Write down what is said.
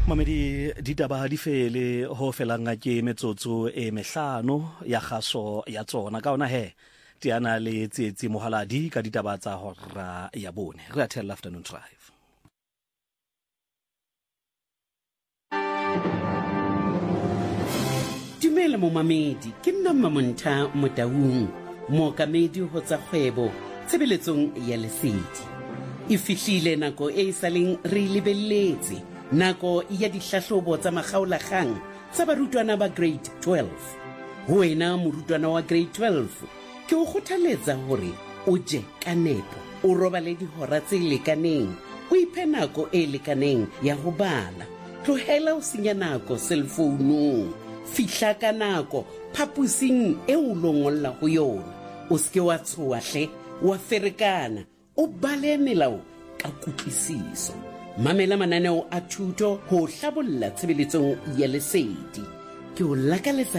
Mamedi ditaba di fele ho felanga ke metsotso e mehlano ya kgaso ya tsona ka ona he tiana le tsetsi mohaladi ka ditaba tsa hora ya bone re a tell afternoon drive. Dumela momamedi ke nna Mamontha Motaung mookamedi ho tsa kgwebo tshebeletsong ya Lesedi. E fihlile nako e saleng re lebelletse nako ya dihlahlobo tsa makgaolakgang tsa barutwana ba grade 12. Ho wena morutwana wa grade 12 ke o kgothaletsa hore o je ka nepo, o robale dihora tse lekaneng, o iphe nako e lekaneng ya ho bala, tlohela ho senya nako cellphone-ung, fihla ka nako phapusing e o lo ngolla ho yona, o ske wa tshoahle wa ferekana, o bale melao ka kutlwisiso. Mamela mananeo a thuto ho hlabolla tshebeletsong ya Lesedi. Ke o lakaletsa